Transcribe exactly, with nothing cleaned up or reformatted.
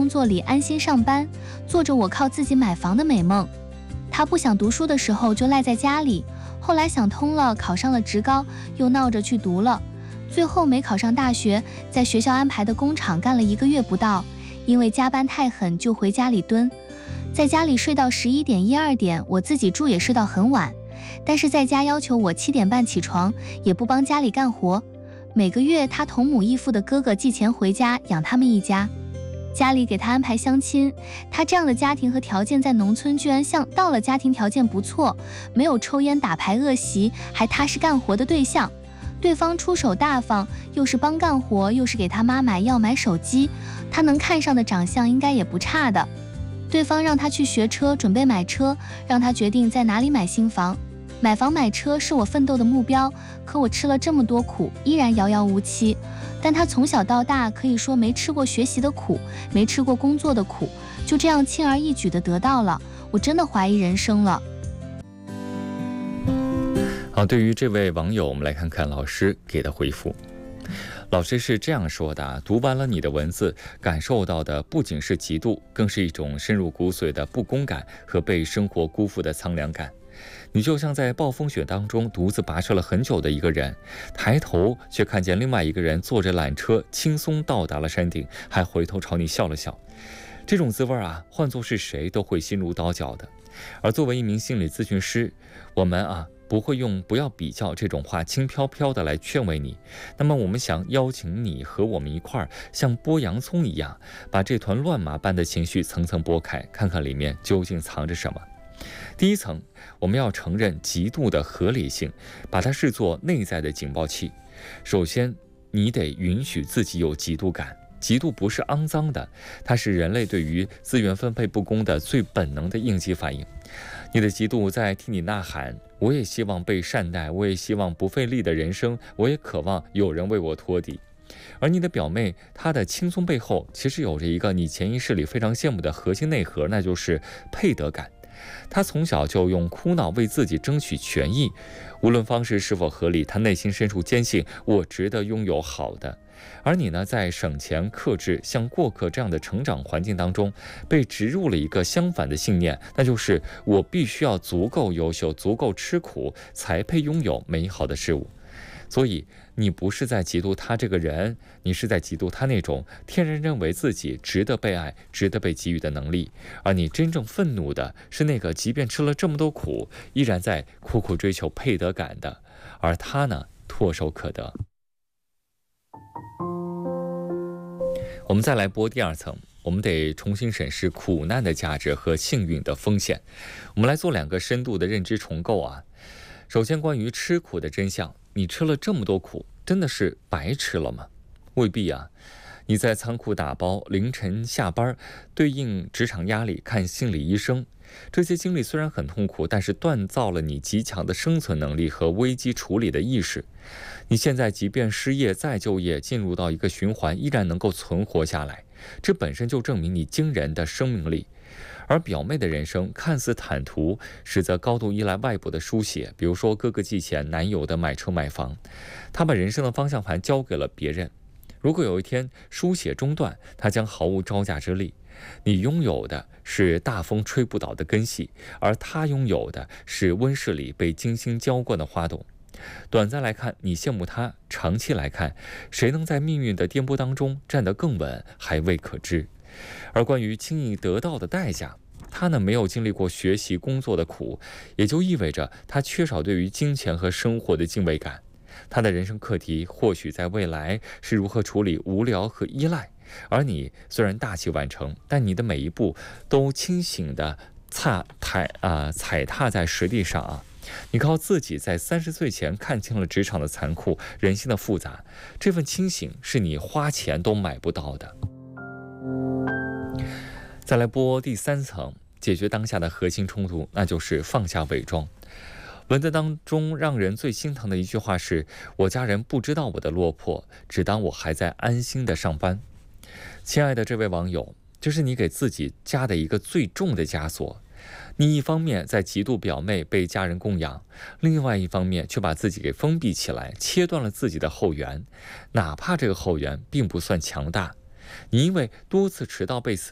工作里安心上班，做着我靠自己买房的美梦。他不想读书的时候就赖在家里，后来想通了，考上了职高，又闹着去读了，最后没考上大学，在学校安排的工厂干了一个月不到，因为加班太狠就回家里蹲，在家里睡到十一点一二点，我自己住也睡到很晚，但是在家要求我七点半起床，也不帮家里干活。每个月他同母异父的哥哥寄钱回家养他们一家，家里给他安排相亲，他这样的家庭和条件在农村居然像到了家庭条件不错，没有抽烟打牌恶习，还踏实干活的对象。对方出手大方，又是帮干活，又是给他妈买药买手机，他能看上的长相应该也不差的。对方让他去学车，准备买车，让他决定在哪里买新房。买房买车是我奋斗的目标，可我吃了这么多苦，依然遥遥无期。但他从小到大可以说没吃过学习的苦，没吃过工作的苦，就这样轻而易举地得到了，我真的怀疑人生了。 好，对于这位网友，我们来看看老师给的回复。老师是这样说的：读完了你的文字，感受到的不仅是嫉妒，更是一种深入骨髓的不公感和被生活辜负的苍凉感。你就像在暴风雪当中独自跋涉了很久的一个人，抬头却看见另外一个人坐着缆车轻松到达了山顶，还回头朝你笑了笑。这种滋味啊，换作是谁都会心如刀绞的。而作为一名心理咨询师，我们啊不会用不要比较这种话轻飘飘的来劝慰你，那么我们想邀请你和我们一块儿像剥洋葱一样，把这团乱麻般的情绪层层剥开，看看里面究竟藏着什么。第一层，我们要承认嫉妒的合理性，把它视作内在的警报器。首先，你得允许自己有嫉妒感。嫉妒不是肮脏的，它是人类对于资源分配不公的最本能的应激反应。你的嫉妒在替你呐喊，我也希望被善待，我也希望不费力的人生，我也渴望有人为我托底。而你的表妹，她的轻松背后其实有着一个你潜意识里非常羡慕的核心内核，那就是配得感。他从小就用哭闹为自己争取权益，无论方式是否合理，他内心深处坚信我值得拥有好的。而你呢，在省钱克制像过客这样的成长环境当中，被植入了一个相反的信念，那就是我必须要足够优秀，足够吃苦，才配拥有美好的事物。所以你不是在嫉妒他这个人，你是在嫉妒他那种天然认为自己值得被爱，值得被给予的能力。而你真正愤怒的是那个即便吃了这么多苦，依然在苦苦追求配得感的，而他呢，唾手可得。我们再来播第二层，我们得重新审视苦难的价值和幸运的风险。我们来做两个深度的认知重构啊。首先，关于吃苦的真相，你吃了这么多苦，真的是白吃了吗？未必啊。你在仓库打包，凌晨下班，对应职场压力，看心理医生，这些经历虽然很痛苦，但是锻造了你极强的生存能力和危机处理的意识。你现在即便失业再就业，进入到一个循环，依然能够存活下来，这本身就证明你惊人的生命力。而表妹的人生看似坦途，实则高度依赖外部的书写，比如说哥哥寄钱，男友的买车买房，她把人生的方向盘交给了别人。如果有一天书写中断，她将毫无招架之力。你拥有的是大风吹不倒的根系，而她拥有的是温室里被精心浇灌的花朵。短暂来看，你羡慕她；长期来看，谁能在命运的颠簸当中站得更稳，还未可知。而关于轻易得到的代价，他呢没有经历过学习工作的苦，也就意味着他缺少对于金钱和生活的敬畏感。他的人生课题或许在未来是如何处理无聊和依赖，而你虽然大器晚成，但你的每一步都清醒地踏踩啊踩踏在实地上啊。你靠自己在三十岁前看清了职场的残酷，人性的复杂，这份清醒是你花钱都买不到的。再来播第三层，解决当下的核心冲突，那就是放下伪装。文字当中让人最心疼的一句话是：我家人不知道我的落魄，只当我还在安心的上班。亲爱的这位网友，这是你给自己加的一个最重的枷锁。你一方面在嫉妒表妹被家人供养，另外一方面却把自己给封闭起来，切断了自己的后援，哪怕这个后援并不算强大。你因为多次迟到被辞